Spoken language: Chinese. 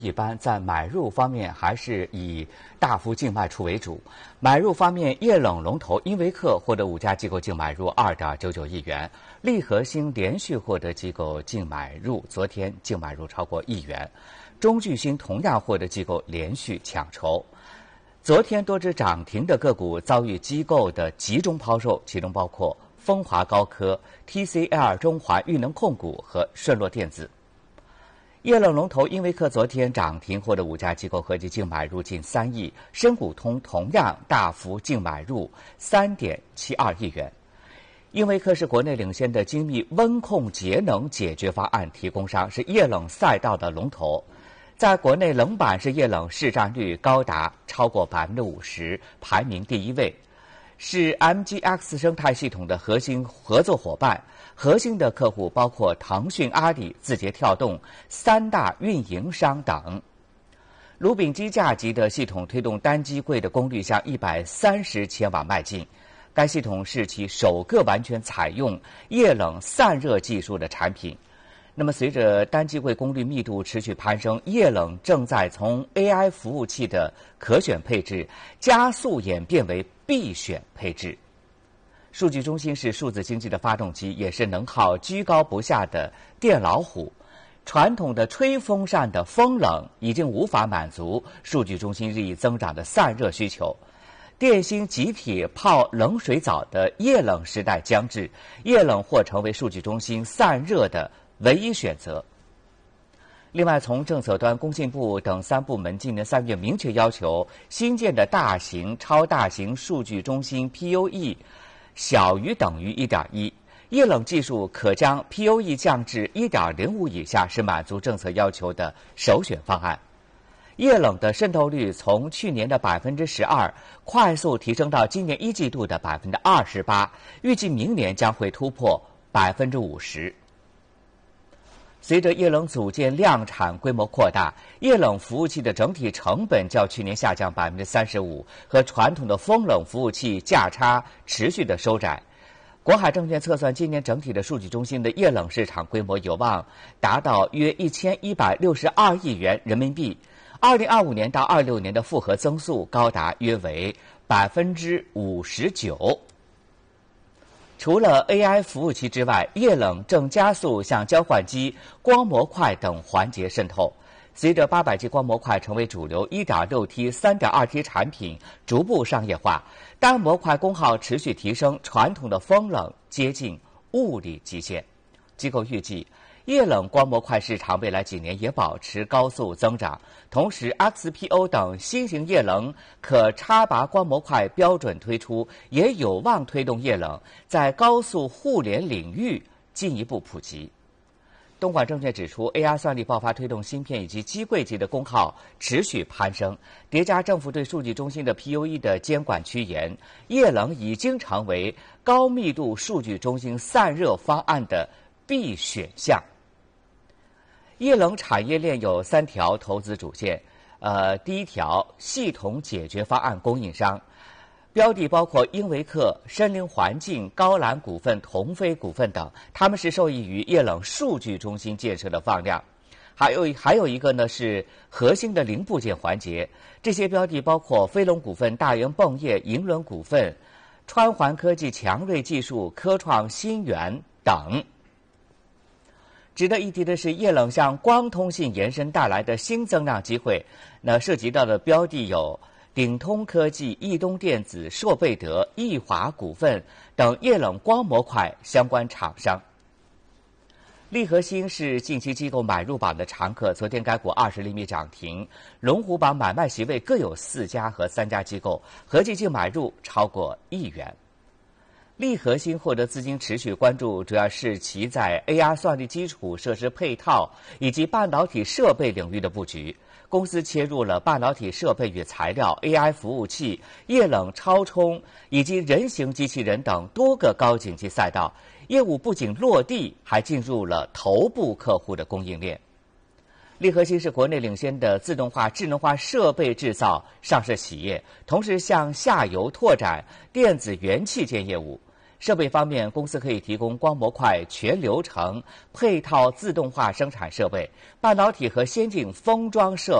一般在买入方面还是以大幅净卖出为主。买入方面，液冷龙头英维克获得5家机构净买入2.99亿元，利和兴连续获得机构净买入，昨天净买入超过1亿元。中聚鑫同样获得机构连续抢筹。昨天多只涨停的个股遭遇机构的集中抛售，其中包括风华高科、TCL 中华裕能控股和顺洛电子。液冷龙头英维克昨天涨停，获得5家机构合计净买入近3亿，深股通同样大幅净买入3.72亿元。英维克是国内领先的精密温控节能解决方案提供商，是液冷赛道的龙头，在国内冷板式液冷市占率高达超过50%，排名第1位，是 MGX 生态系统的核心合作伙伴。核心的客户包括腾讯、阿里、字节跳动3大运营商等。卢丙机架级的系统推动单机柜的功率向130千瓦迈进，该系统是其首个完全采用液冷散热技术的产品。那么随着单机柜功率密度持续攀升，液冷正在从 AI 服务器的可选配置加速演变为必选配置。数据中心是数字经济的发动机，也是能耗居高不下的电老虎。传统的吹风扇的风冷已经无法满足数据中心日益增长的散热需求。电芯集体泡冷水澡的液冷时代将至，液冷或成为数据中心散热的唯一选择。另外，从政策端，工信部等3部门今年3月明确要求，新建的大型、超大型数据中心 PUE 小于等于 1.1， 液冷技术可将 PUE 降至 1.05 以下，是满足政策要求的首选方案。液冷的渗透率从去年的12%快速提升到今年1季度的28%，预计明年将会突破50%。随着液冷组件量产规模扩大，液冷服务器的整体成本较去年下降35%，和传统的风冷服务器价差持续的收窄。国海证券测算，今年整体的数据中心的液冷市场规模有望达到约1162亿元人民币，2025年到26年的复合增速高达约为59%。除了 AI 服务器之外，液冷正加速向交换机、光模块等环节渗透。随着800G 光模块成为主流， 1.6T、3.2T 产品逐步商业化，单模块功耗持续提升，传统的风冷接近物理极限。机构预计，液冷光模块市场未来几年也保持高速增长，同时 XPO 等新型液冷可插拔光模块标准推出，也有望推动液冷在高速互联领域进一步普及。东莞证券指出， AI 算力爆发推动芯片以及机柜级的功耗持续攀升，叠加政府对数据中心的 PUE 的监管趋严，液冷已经成为高密度数据中心散热方案的必选项。液冷产业链有3条投资主线，第一条，系统解决方案供应商，标的包括英维克、申灵环境、高兰股份、同飞股份等，他们是受益于液冷数据中心建设的放量。还有一个呢是核心的零部件环节，这些标的包括飞龙股份、大元泵业、银轮股份、川环科技、强瑞技术、科创新源等。值得一提的是，液冷向光通信延伸带来的新增量机会，涉及到的标的有鼎通科技、易东电子、硕贝德、易华股份等液冷光模块相关厂商。利和兴是近期机构买入榜的常客，昨天该股20厘米涨停，龙虎榜买卖席位各有4家和3家机构，合计净买入超过1亿元。利和兴获得资金持续关注，主要是其在 AI 算力基础设施配套以及半导体设备领域的布局。公司切入了半导体设备与材料、AI 服务器、液冷超充以及人形机器人等多个高景气赛道，业务不仅落地，还进入了头部客户的供应链。利和兴是国内领先的自动化、智能化设备制造上市企业，同时向下游拓展电子元器件业务。 设备方面，公司可以提供光模块全流程配套自动化生产设备、半导体和先进封装设